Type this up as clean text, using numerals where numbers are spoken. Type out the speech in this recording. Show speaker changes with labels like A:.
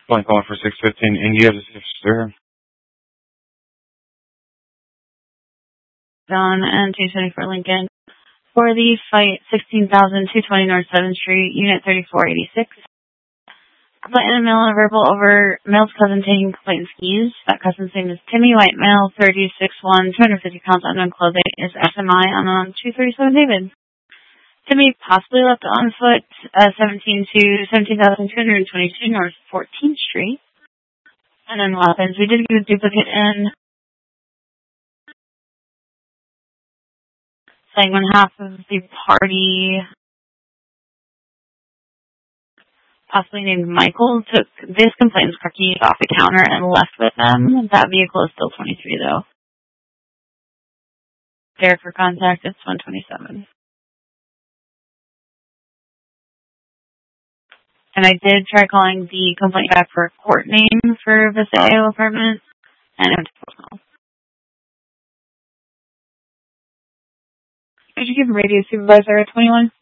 A: Blank calling for 615 India to sister.
B: Don and 274 Lincoln. For the fight, 16,220 North 7th Street, Unit 3486. Complaint in a male and verbal over male's cousin taking complaint skis. That cousin's name is Timmy White, male, 36'1", 250 pounds, unknown clothing, is SMI, unknown 237 David. Timmy possibly left on foot 17,222 North 14th Street. And then weapons. We did get a duplicate in. Saying when half of the party, possibly named Michael, took this complaint's car keys off the counter and left with them. That vehicle is still 23, though. There for contact, it's 127. And I did try calling the complaint back for a court name for Visayo apartment, and it was personal. Did you give radio supervisor a 21?